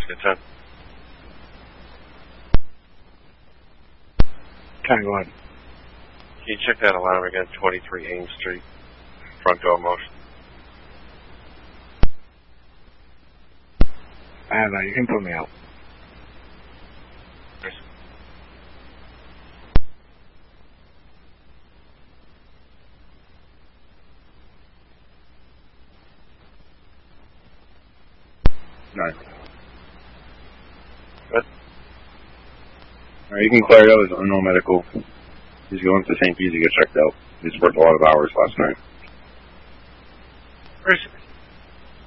Oscar 10. Go ahead. Can you check that alarm again? 23 Ames Street. Front door motion. I have that. You can put me out. Yes. Alright. Good. Alright, you can clear out. There's no medical. He's going to St. Pete to get checked out. He's worked a lot of hours last night. Where is he?